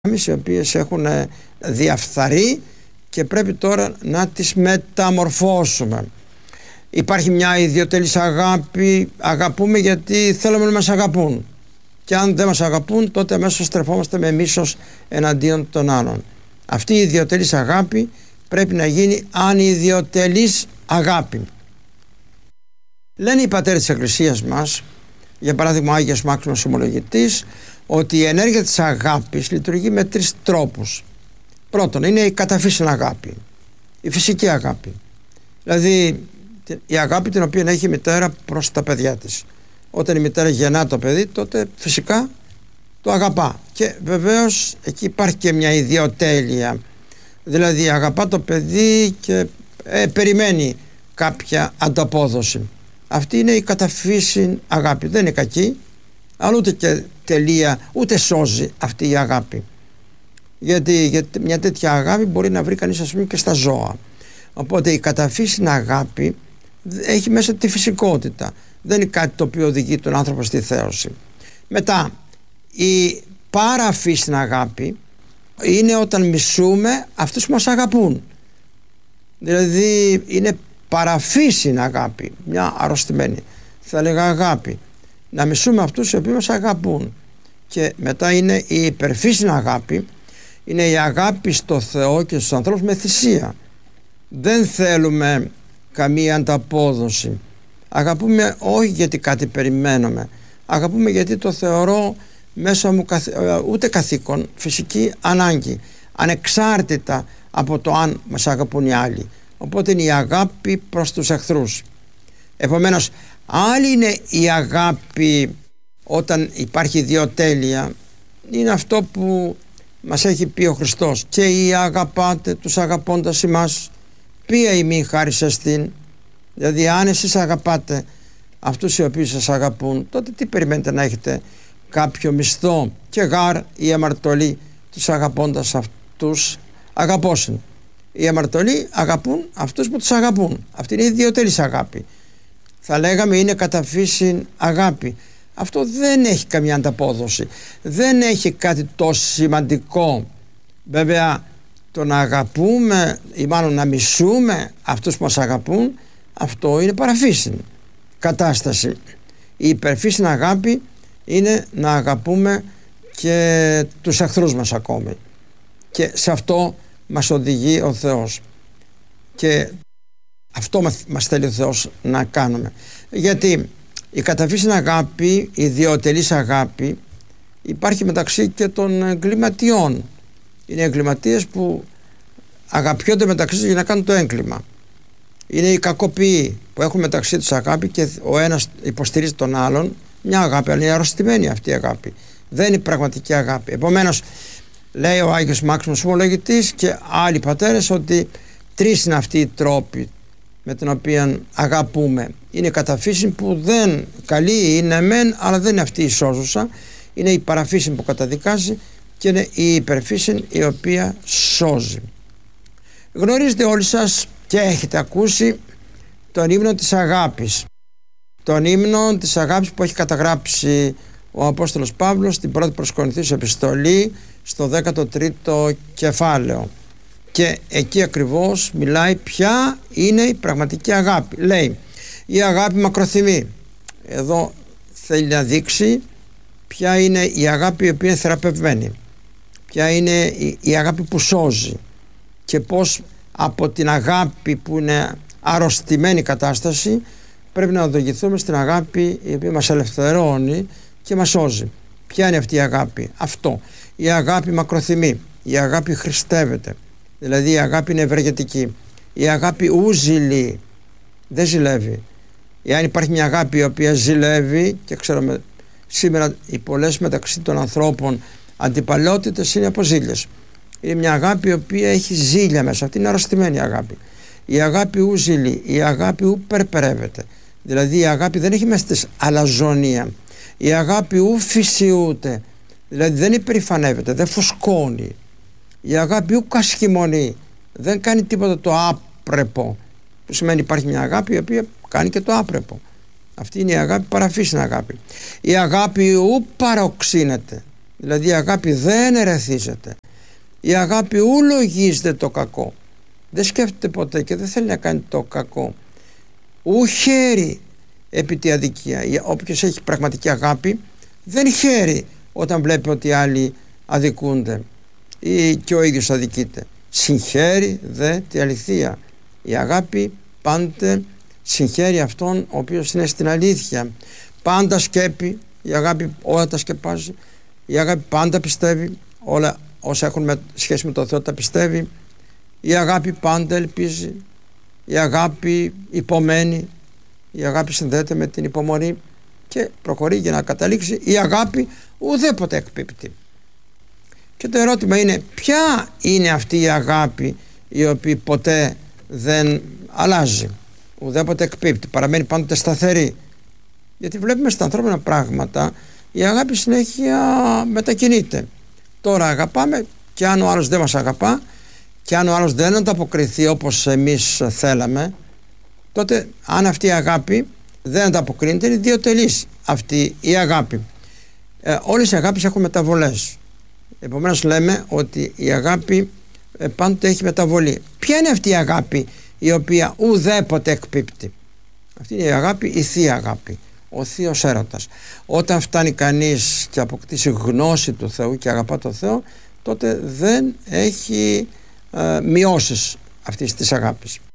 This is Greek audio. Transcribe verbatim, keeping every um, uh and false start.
οι οποίες έχουν διαφθαρεί και πρέπει τώρα να τις μεταμορφώσουμε. Υπάρχει μια ιδιωτελής αγάπη, αγαπούμε γιατί θέλουμε να μας αγαπούν, και αν δεν μας αγαπούν τότε αμέσως στρεφόμαστε με μίσος εναντίον των άλλων. Αυτή η ιδιωτελής αγάπη πρέπει να γίνει ανιδιωτελής αγάπη. Λένε οι πατέρες της Εκκλησίας μας, για παράδειγμα ο Άγιος Μάξιμος Ομολογητής, ότι η ενέργεια της αγάπης λειτουργεί με τρεις τρόπους. Πρώτον, είναι η καταφύσιν αγάπη, η φυσική αγάπη, δηλαδή η αγάπη την οποία έχει η μητέρα προς τα παιδιά της. Όταν η μητέρα γεννά το παιδί, τότε φυσικά το αγαπά, και βεβαίως εκεί υπάρχει και μια ιδιοτέλεια, δηλαδή αγαπά το παιδί και ε, περιμένει κάποια ανταπόδοση. Αυτή είναι η καταφύσιν αγάπη, δεν είναι κακή, αλλά ούτε και τελεία, ούτε σώζει αυτή η αγάπη, γιατί, γιατί μια τέτοια αγάπη μπορεί να βρει κανείς, ας πούμε, και στα ζώα. Οπότε η καταφύσιν αγάπη έχει μέσα τη φυσικότητα, δεν είναι κάτι το οποίο οδηγεί τον άνθρωπο στη θέωση. Μετά, η παραφύσιν αγάπη είναι όταν μισούμε αυτούς που μας αγαπούν, δηλαδή είναι παραφύσιν αγάπη, μια αρρωστημένη, θα έλεγα, αγάπη, να μισούμε αυτούς οι οποίοι μας αγαπούν. Και μετά είναι η υπερφύσιν αγάπη, είναι η αγάπη στο Θεό και στους ανθρώπους με θυσία. Δεν θέλουμε καμία ανταπόδοση, αγαπούμε όχι γιατί κάτι περιμένουμε, αγαπούμε γιατί το θεωρώ μέσα μου καθ... ούτε καθήκον, φυσική ανάγκη, ανεξάρτητα από το αν μας αγαπούν οι άλλοι. Οπότε είναι η αγάπη προς τους εχθρούς. Επομένως, άλλη είναι η αγάπη όταν υπάρχει ιδιοτέλεια, είναι αυτό που μας έχει πει ο Χριστός, και οι αγαπάτε τους αγαπώντας ημάς, ποια ημί χάρις εστίν. Δηλαδή αν εσείς αγαπάτε αυτούς οι οποίοι σας αγαπούν, τότε τι περιμένετε να έχετε κάποιο μισθό? Και γάρ η αμαρτωλοί τους αγαπώντας αυτούς αγαπώσιν. Οι αμαρτωλοί αγαπούν αυτούς που τους αγαπούν. Αυτή είναι η ιδιωτελής αγάπη. Θα λέγαμε είναι καταφύσιν αγάπη. Αυτό δεν έχει καμία ανταπόδοση, δεν έχει κάτι τόσο σημαντικό. Βέβαια το να αγαπούμε ή μάλλον να μισούμε αυτούς που μας αγαπούν, αυτό είναι παραφύσιν κατάσταση. Η υπερφύσιν αγάπη είναι να αγαπούμε και τους εχθρούς μας ακόμη, και σε αυτό μας οδηγεί ο Θεός, και αυτό μας θέλει ο Θεός να κάνουμε. Γιατί η καταφύσιν αγάπη, η ιδιωτελής αγάπη, υπάρχει μεταξύ και των εγκληματιών. Είναι εγκληματίες που αγαπιόνται μεταξύ τους για να κάνουν το έγκλημα. Είναι οι κακοποιοί που έχουν μεταξύ τους αγάπη και ο ένας υποστηρίζει τον άλλον, μια αγάπη, αλλά είναι αρρωστημένη αυτή η αγάπη, δεν είναι πραγματική αγάπη. Επομένως, λέει ο Άγιος Μάξιμος Ομολογητής και άλλοι πατέρες ότι τρεις είναι αυτοί οι τρόποι με τον οποίο αγαπούμε. Είναι η καταφύσιν που δεν καλή είναι μεν, αλλά δεν είναι αυτή η σώζουσα. Είναι η παραφύσιν που καταδικάζει, και είναι η υπερφύσιν η οποία σώζει. Γνωρίζετε όλοι σας και έχετε ακούσει τον ύμνο της αγάπης, τον ύμνο της αγάπης που έχει καταγράψει ο Απόστολος Παύλος στην πρώτη προς Κορινθίους επιστολή στο δέκατο τρίτο κεφάλαιο, και εκεί ακριβώς μιλάει ποια είναι η πραγματική αγάπη. Λέει η αγάπη μακροθυμεί. Εδώ θέλει να δείξει ποια είναι η αγάπη η οποία είναι θεραπευμένη, ποια είναι η, η αγάπη που σώζει, και πως από την αγάπη που είναι αρρωστημένη κατάσταση πρέπει να οδηγηθούμε στην αγάπη η οποία μας ελευθερώνει και μας σώζει. Ποια είναι αυτή η αγάπη? Αυτό, η αγάπη μακροθυμεί, η αγάπη χριστεύεται, δηλαδή η αγάπη είναι ευεργετική, η αγάπη ου ζηλεί, δεν ζηλεύει. Εάν υπάρχει μια αγάπη η οποία ζηλεύει, και ξέρουμε σήμερα οι πολλές μεταξύ των ανθρώπων αντιπαλαιότητες είναι από ζήλιες, είναι μια αγάπη η οποία έχει ζήλια μέσα, αυτή είναι αρρωστημένη αγάπη. Η αγάπη ου ζηλεί, η αγάπη ου περπερεύεται, δηλαδή η αγάπη δεν έχει μέσα της αλαζονία, η αγάπη ου φυσιούται, δηλαδή δεν υπερηφανεύεται, δεν φουσκώνει, η αγάπη ου κασχημονεί, δεν κάνει τίποτα το άπρεπο, που σημαίνει υπάρχει μια αγάπη η οποία κάνει και το άπρεπο. Αυτή είναι η αγάπη παραφύσιν αγάπη. Η αγάπη ου παροξύνεται, Δηλαδή η αγάπη δεν ερεθίζεται. Η αγάπη ου λογίζεται το κακό. Δεν σκέφτεται ποτέ και δεν θέλει να κάνει το κακό. Ου χαίρει επί τη αδικία. Όποιος έχει πραγματική αγάπη δεν χαίρει όταν βλέπει ότι οι άλλοι αδικούνται ή και ο ίδιος αδικείται. Συγχαίρει δε τη αληθεία. Η αγάπη πάντοτε συγχαίρει αυτόν ο οποίος είναι στην αλήθεια. Πάντα σκέπει, η αγάπη όλα τα σκεπάζει. Η αγάπη πάντα πιστεύει, όλα όσα έχουν με, σχέση με το Θεό τα πιστεύει. Η αγάπη πάντα ελπίζει. Η αγάπη υπομένει. Η αγάπη συνδέεται με την υπομονή και προχωρεί για να καταλήξει. Η αγάπη ουδέποτε εκπίπτει. Και το ερώτημα είναι, ποια είναι αυτή η αγάπη η οποία ποτέ δεν αλλάζει, ουδέποτε εκπίπτει, παραμένει πάντοτε σταθερή? Γιατί βλέπουμε στα ανθρώπινα πράγματα η αγάπη συνέχεια μετακινείται. Τώρα αγαπάμε και αν ο άλλος δεν μας αγαπά και αν ο άλλος δεν ανταποκριθεί όπως εμείς θέλαμε, τότε αν αυτή η αγάπη δεν ανταποκρίνεται, είναι ιδιοτελής αυτή η αγάπη. Ε, όλες οι αγάπες έχουν μεταβολές. Επομένως λέμε ότι η αγάπη ε, πάντοτε έχει μεταβολή. Ποια είναι αυτή η αγάπη η οποία ουδέποτε εκπίπτει? Αυτή είναι η αγάπη, η θεία αγάπη, ο θείος έρωτας. Όταν φτάνει κανείς και αποκτήσει γνώση του Θεού και αγαπά τον Θεό, τότε δεν έχει ε, μειώσεις αυτής της αγάπης.